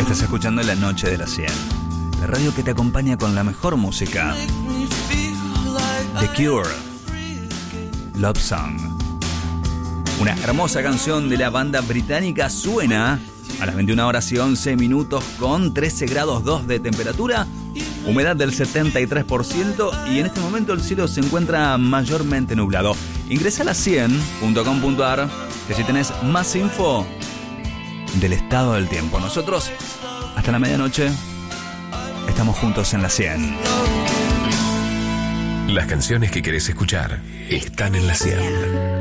Estás escuchando La Noche de la 100, la radio que te acompaña con la mejor música. The Cure, Love Song. Una hermosa canción de la banda británica suena a las 21 horas y 11 minutos con 13 grados 2 de temperatura, humedad del 73% y en este momento el cielo se encuentra mayormente nublado. Ingresa a la100.com.ar que si tenés más info del estado del tiempo. Nosotros, hasta la medianoche, estamos juntos en la 100. Las canciones que querés escuchar están en la 100.